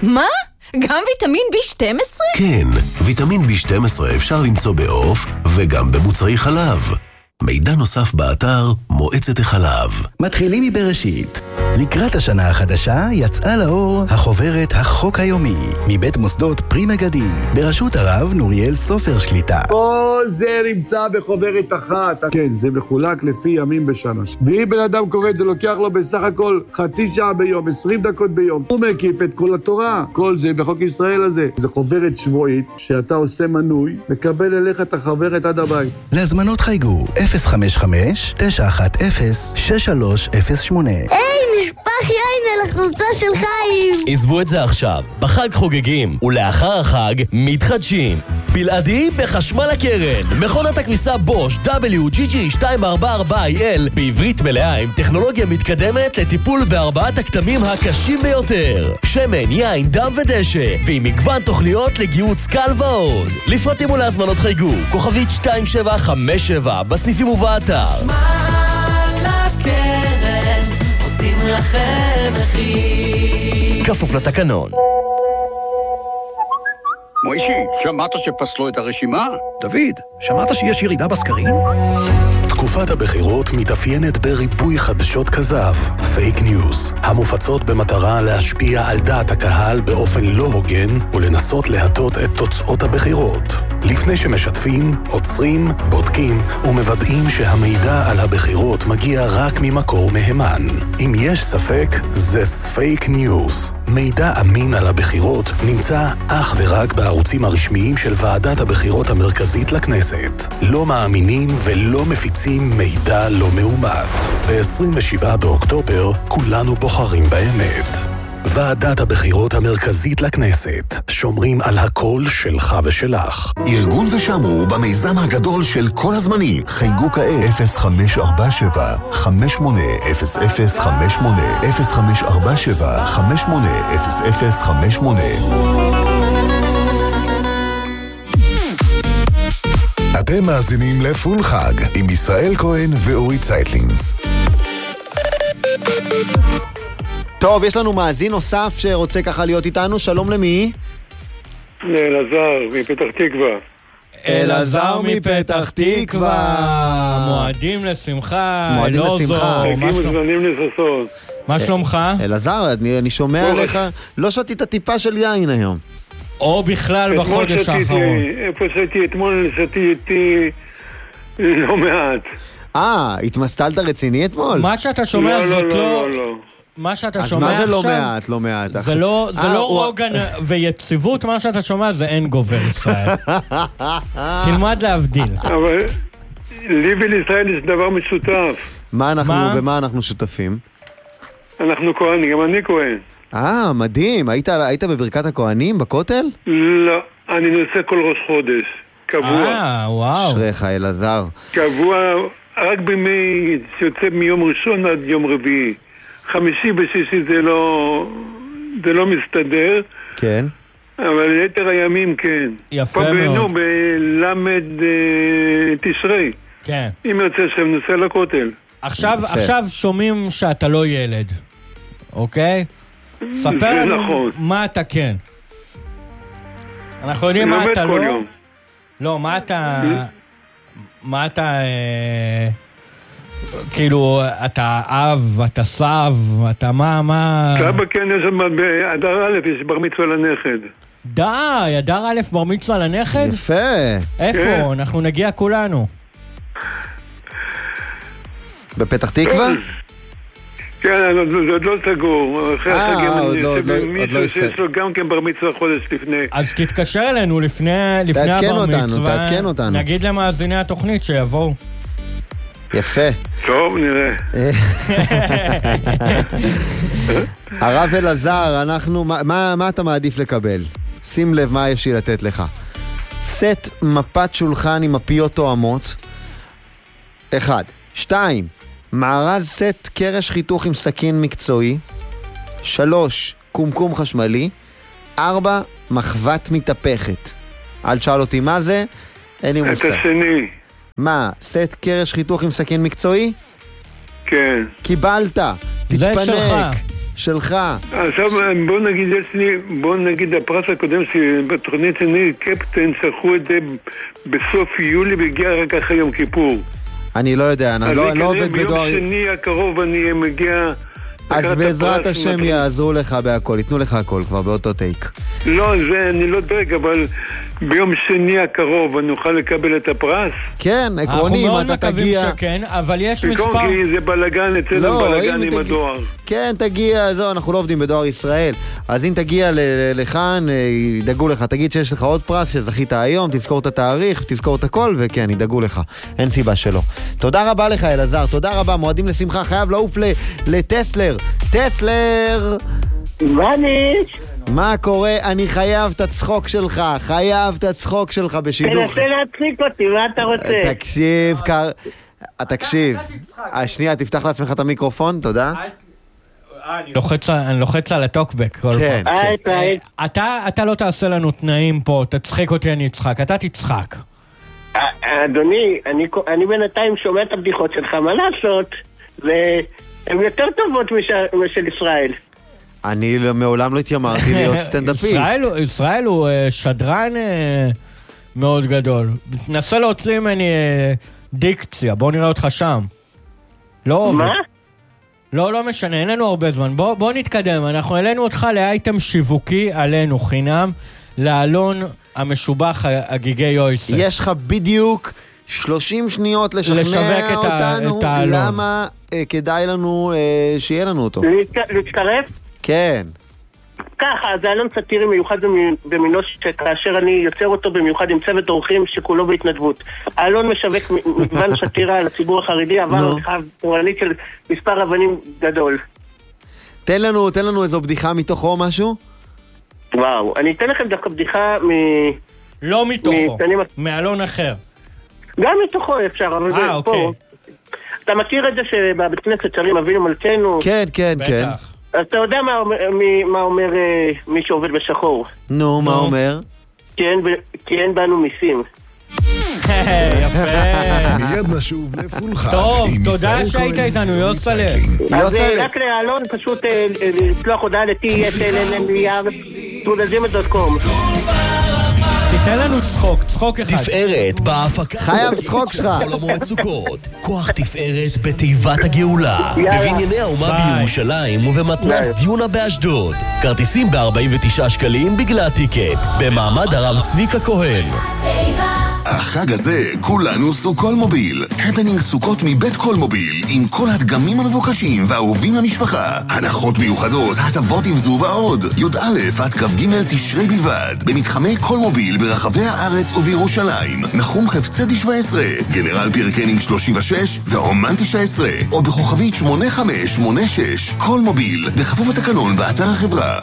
מה? גם ויטמין B12? כן, ויטמין B12 אפשר למצוא בעוף וגם במוצרי חלב. מידע נוסף באתר מועצת החלב. מתחילים מבראשית. לקראת השנה החדשה יצאה לאור החוברת החוק היומי מבית מוסדות פרי מגדים בראשות הרב נוריאל סופר שליטה. כל זה נמצא בחוברת אחת. כן, זה מחולק לפי ימים בשנה. ואם בן אדם קורא את זה, לוקח לו בסך הכל חצי שעה ביום, 20 דקות ביום. הוא מקיף את כל התורה. כל זה בחוק ישראל הזה. זה חוברת שבועית שאתה עושה מנוי, מקבל אליך את החוברת עד הבית. להזמנות חייגו 055-910-6308. היי, נשפך יין על החולצה של חיים. עזבו את זה עכשיו. בחג חוגגים, ולאחר החג מתחדשים. בלעדי בחשמל הקרן. מכונת הכביסה בוש WGG244IL בעברית מלאה עם טכנולוגיה מתקדמת לטיפול בארבעת הכתמים הקשים ביותר. שמן, יין, דם ודשא, ועם מגוון תוכניות לגיהוץ קל ועוד. לפרטים ולהזמנות חייגו, כוכבית 2757 בסניפים ובאתר. חשמל הקרן, עושים לכם מחיר. כפוף לתקנון. מוישי, שמעת שפסלו את הרשימה? דוד, שמעת שיש ירידה בסקרים? תקופת הבחירות מתאפיינת בריבוי חדשות כזב, פייק ניוז, המופצות במטרה להשפיע על דעת הקהל באופן לא הוגן ולנסות להטות את תוצאות הבחירות. לפני שמשתפים, עוצרים, בודקים ומוודאים שהמידע על הבחירות מגיע רק ממקור מהימן. אם יש ספק, זה פייק ניוז. מידע אמין על הבחירות נמצא אך ורק בערוצים הרשמיים של ועדת הבחירות המרכזית לכנסת. לא מאמינים ולא מפיצים מידע לא מאומת. ב-27 באוקטובר כולנו בוחרים באמת. ועדת הבחירות המרכזית לכנסת. שומרים על הקול שלך ושלך. ארגון ושמרו במיזם הגדול של כל הזמנים. חייגו כעת 0547 580058 0547 580058. אתם מאזינים לפול חג עם ישראל כהן ואורי צייטלין. טוב, יש לנו מאזין נוסף שרוצה ככה להיות איתנו. שלום למי? אלעזר מפתח תקווה. אלעזר מפתח תקווה. מועדים לשמחה. מועדים לשמחה. מוזמנים לששון. מה שלומך? אלעזר, אני שומע עליך, לא שתית טיפה של יין היום. או בכלל בחודש האחרון. איפה שתי אתמול, שתי לא מעט. התמסטלת רציני אתמול? מה שאתה שומע זאת לא... מה שאתה שומע עכשיו... אז מה זה לא מעט? זה לא רוגן ויציבות, מה שאתה שומע זה אין גובר ישראל. תלמד להבדיל. אבל לי ולישראל יש דבר משותף. במה אנחנו שותפים? אנחנו כהנים, גם אני כהן. מדהים. היית בברכת הכהנים בכותל? לא, אני נוסע כל ראש חודש. קבוע. וואו. אשריך, אלעזר. קבוע, רק בימי שיוצא מיום ראשון עד יום רביעי. חמישי ושישי זה לא מסתדר. כן. אבל יתר הימים כן. יפה מאוד. פגענו בלמד תשרי. כן. אם יוצא שם נוסע לכותל. עכשיו שומעים שאתה לא ילד. אוקיי? ספר לנו נכון. מה אתה כן. אנחנו יודעים מה אתה לא. לא, מה אתה כאילו, אתה אב, אתה סב, אתה מה... סבא כן, יש באדר א', יש בר מצווה לנכד. די, אדר א' בר מצווה לנכד? יפה. איפה? אנחנו נגיע כולנו. בפתח תקווה? כן, זה עוד לא סגור. אחרי החגים עוד לא מישהו שיש לו גם כן בר מצווה חודש לפני. אז תתקשר אלינו לפני הבר מצווה. תעדכן אותנו. נגיד למאזיני התוכנית שיבואו. יפה. טוב, נראה. הרב אלעזר, מה אתה מעדיף לקבל? שים לב מה יש לי לתת לך. סט מפת שולחן עם מפיות תואמות. 1. 2. מארז סט קרש חיתוך עם סכין מקצועי. 3. קומקום חשמלי. 4. מחבת מתהפכת. אל תשאל אותי מה זה, אין לי מושג. את השני. מה, סט קרש חיתוך עם סכין מקצועי? כן. קיבלת, תתפנק. שלך. עכשיו בוא נגיד הפרס הקודם שבתוכנית שני קפטן שכחו את זה בסוף יולי והגיע רק אחרי יום כיפור. אני לא יודע, אני לא עובד בדואר... ביום שני הקרוב אני מגיע... אז בעזרת השם יעזרו לך בהכל, ייתנו לך הכל כבר באותו טייק. לא, זה אני לא דרג, אבל ביום שני הקרוב אני אוכל לקבל את הפרס? כן, עקרוני, אם אתה תגיע... אנחנו מאוד מקווים שכן, אבל יש מספר... כי זה בלגן, אצלנו בלגן עם הדואר. כן, תגיע, זהו, אנחנו לא עובדים בדואר ישראל. אז אם תגיע לכאן, ידאגו לך, תגיד שיש לך עוד פרס, שזכית היום, תזכור את התאריך, תזכור את הכל, וכן, ידאגו לך. אין סיבה שלא. תודה רבה לך, אלעזר, תודה רבה, מועדים לשמחה, חייב לעוף לטסלר. טסלר! מה קורה? אני חייב את הצחוק שלך, בשידור. תנסה להצחיק אותי, מה אתה רוצה? תקשיב. שנייה, תפתח לעצמך את המיקרופון, תודה. אני לוחץ על הטוקבק כל פעם. אתה לא תעשה לנו תנאים פה, תצחק אותי, אני אצחק, אתה תצחק. אדוני, אני בינתיים שומע את הבדיחות שלך, מה לעשות? והן יותר טובות משל ישראל. אני מעולם לא התיימרתי להיות סטנדאפיסט. ישראל הוא שדרן מאוד גדול. נסה להוציא ממני דיקציה, בוא נראה אותך שם. לא עובד. מה? לא משנה, אין לנו הרבה זמן. בוא נתקדם, אנחנו העלינו אותך לאייטם שיווקי עלינו חינם, לאלון המשובח הגיגי יויסף. יש לך בדיוק 30 שניות לשכנע אותנו למה כדאי לנו שיהיה לנו אותו. להצטרף? כן. ככה, זה אלון סאטירי מיוחד במינו שכאשר אני יוצר אותו במיוחד עם צוות אורחים שכולו בהתנדבות. אלון משווק מגוון סאטירה לציבור החרדי, אבל רחב פורנית של מספר אבנים גדול. תן לנו איזו בדיחה מתוכו משהו? וואו, אני אתן לכם דווקא בדיחה לא מתוכו, מאלון אחר. גם מתוכו אפשר, אבל זה פה. אתה מכיר את זה שבבית כנסת שרים אבינו מלכנו? כן, כן, כן. אז אתה יודע מה אומר מי שעובד בשחור? נו, מה אומר? כי אין בנו מיסים. יפה. מיד נשוב לפולחן. טוב, תודה שהיית איתנו, יוסלם. אז רק לאלון פשוט לשלוח הודעה @tslnr@gmail.com. תיתן לנו צחוק אחד. תפארת בהפקה. חייב צחוק שלך. חול המועד סוכות. כוח תפארת בתיבת הגאולה. בבנייני האומה בירושלים ובמתנ"ס דיונה באשדוד. כרטיסים ב-49 שקלים בגלל הטיקט. במעמד הרב צביקה כהן. החג הזה כולנו סוכול מוביל. הפנינג סוכות מבית כל מוביל עם כל הדגמים המבוקשים והאהובים למשפחה. הנחות מיוחדות, הטבות עם זו ועוד. י"א עד כ"ג תשרי בלבד. במתחמי כל מוביל ברחבי הארץ ובירושלים. נחום חפצי 17, גנרל פירקנינג 36 והומן 19 או בכוכבית 8586. כל מוביל בכפוף התקנון באתר החברה.